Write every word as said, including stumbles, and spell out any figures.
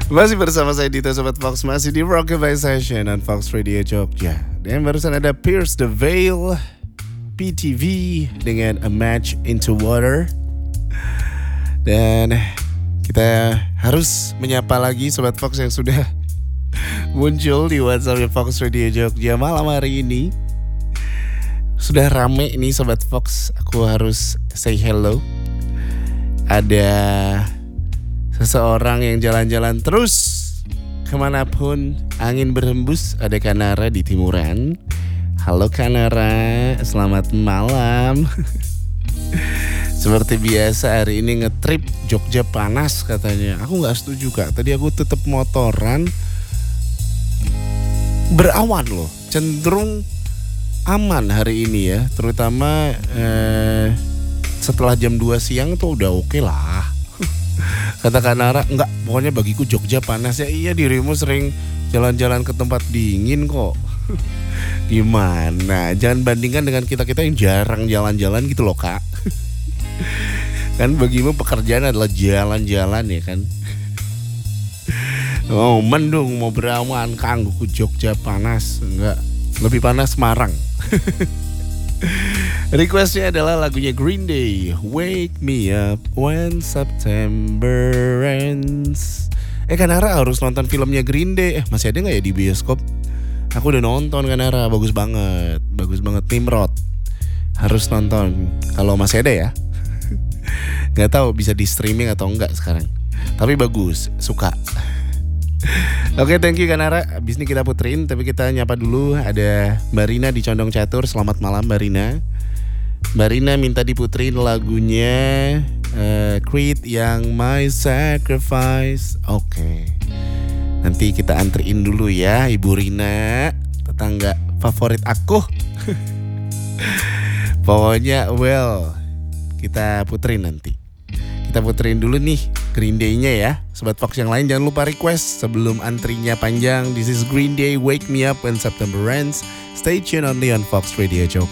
Masih bersama saya Dito Sobat Fox, masih di Rockabye Session on Fox Radio Jogja. Dan barusan ada Pierce the Veil, P T V dengan A Match into Water. Dan kita harus menyapa lagi Sobat Fox yang sudah muncul di WhatsApp Fox Radio Jogja malam hari ini. Sudah rame nih Sobat Fox, aku harus say hello. Ada seseorang yang jalan-jalan terus kemanapun angin berhembus. Ada Kanara di Timuran. Halo Kanara, selamat malam. Seperti biasa hari ini ngetrip Jogja panas katanya. Aku gak setuju Kak, tadi aku tetap motoran. Berawan loh, cenderung aman hari ini ya. Terutama eh, setelah jam dua siang tuh udah oke lah. Kata Kanara, enggak, pokoknya bagiku Jogja panas ya. Iya, dirimu sering jalan-jalan ke tempat dingin kok. Gimana? Jangan bandingkan dengan kita-kita yang jarang jalan-jalan gitu loh Kak. Kan bagimu pekerjaan adalah jalan-jalan ya kan. Oh mendung mau berawan kangguku Jogja panas. Enggak, lebih panas Semarang. Requestnya adalah lagunya Green Day, Wake Me Up When September Ends. Eh Kanara harus nonton filmnya Green Day. Eh masih ada gak ya di bioskop? Aku udah nonton Kanara, bagus banget. Bagus banget, Nimrod. Harus nonton, kalau masih ada ya. Gak tahu bisa di streaming atau enggak sekarang. Tapi bagus, suka. Oke, okay, thank you Kanara. Abis ini kita puterin, tapi kita nyapa dulu. Ada Mbak Rina di Condong Catur. Selamat malam Mbak Rina. Mbak Rina minta diputerin lagunya uh, Creed yang My Sacrifice. Oke, okay. Nanti kita antriin dulu ya Ibu Rina, tetangga favorit aku. Pokoknya well, kita puterin nanti. Kita puterin dulu nih Green Day-nya ya. Sobat Fox yang lain jangan lupa request sebelum antrinya panjang. This is Green Day, Wake Me Up When September Ends. Stay tuned only on Fox Radio Jogja.